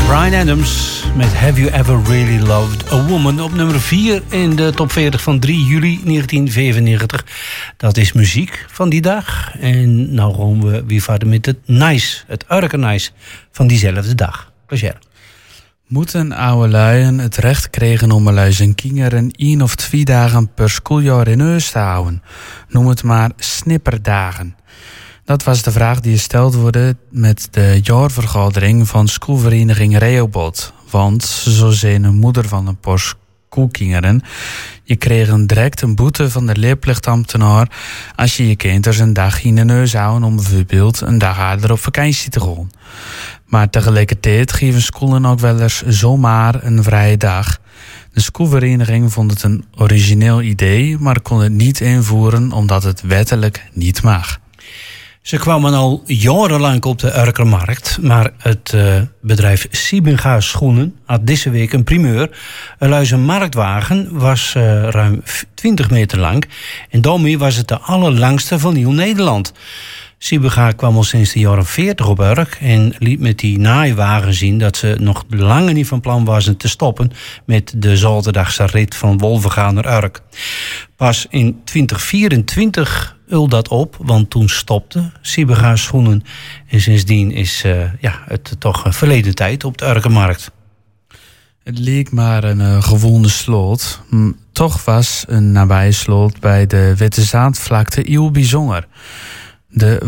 Bryan Adams met Have You Ever Really Loved a Woman op nummer 4 in de top 40 van 3 juli 1995. Dat is muziek van die dag. En nou gaan we weer verder met het Nice, het Urker Nice van diezelfde dag. Plezier. Moeten oude luien het recht kregen om zijn kinderen 1 of 2 dagen per schooljaar in huis te houden? Noem het maar snipperdagen. Dat was de vraag die gesteld wordt met de jaarvergadering van schoolvereniging Rehoboth. Want, zo zei een moeder van een paar schoolkinderen, je kreeg direct een boete van de leerplichtambtenaar als je kinderen een dag in een huis houden om bijvoorbeeld een dag eerder op vakantie te gaan. Maar tegelijkertijd geven scholen ook wel eens zomaar een vrije dag. De schoolvereniging vond het een origineel idee, maar kon het niet invoeren omdat het wettelijk niet mag. Ze kwamen al jarenlang op de Urkermarkt, maar het bedrijf Siebenga Schoenen had deze week een primeur. Een marktwagen was ruim 20 meter lang en daarmee was het de allerlangste van heel Nederland. Siebenga kwam al sinds de jaren 40 op Urk en liet met die naaiwagen zien dat ze nog lang niet van plan waren te stoppen met de zaterdagse rit van Wolvenga naar Urk. Pas in 2024 dat op, want toen stopte Siebenga Schoenen en sindsdien is het toch een verleden tijd op de Urkermarkt. Het leek maar een gewone sloot. Toch was een nabije sloot bij de Wittezaadvlakte heel bijzonder. De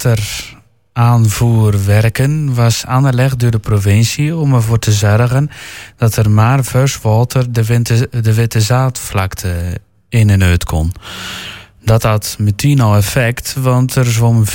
wateraanvoerwerken was aangelegd door de provincie om ervoor te zorgen dat er maar vers water de Wittezaadvlakte in en uit kon. Dat had meteen al effect, want er zwom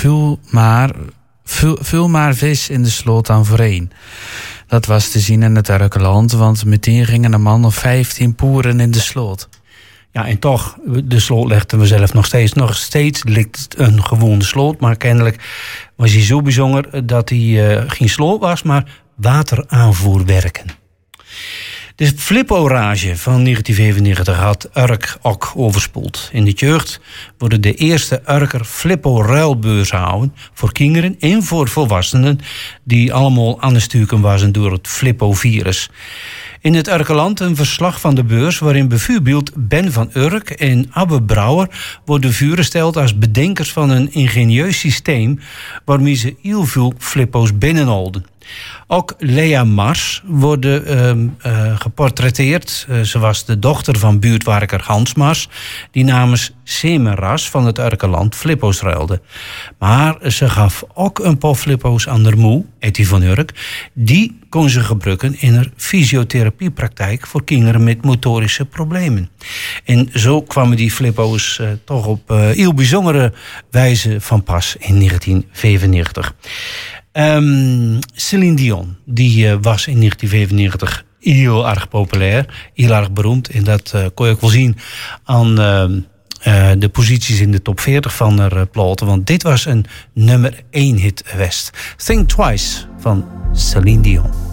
veel maar vis in de sloot dan voorheen. Dat was te zien in het Urkerland, want meteen gingen een man of 15 poeren in de sloot. Ja, en toch, de sloot legden we zelf nog steeds. Nog steeds ligt een gewone sloot, maar kennelijk was hij zo bijzonder dat hij geen sloot was, maar wateraanvoerwerken. De flippo-rage van 1995 had Urk ook overspoeld. In de jeugd worden de eerste Urker flippo-ruilbeurs gehouden voor kinderen en voor volwassenen die allemaal aan de stuken waren door het flippo-virus. In het Urkerland een verslag van de beurs waarin bijvoorbeeld Ben van Urk en Abbe Brouwer worden voorgesteld als bedenkers van een ingenieus systeem waarmee ze heel veel flippo's binnenholden. Ook Lea Mars wordt geportretteerd. Ze was de dochter van buurtwerker Hans Mars, die namens Semeras van het Urkerland flippo's ruilde. Maar ze gaf ook een paar flippo's aan haar moe, Etty van Urk. Die kon ze gebruiken in haar fysiotherapiepraktijk voor kinderen met motorische problemen. En zo kwamen die flippo's toch op heel bijzondere wijze van pas in 1995. Céline Dion, die was in 1995 heel erg populair, heel erg beroemd. En dat kon je ook wel zien aan de posities in de top 40 van haar platen. Want dit was een nummer 1 hit West. Think Twice van Céline Dion.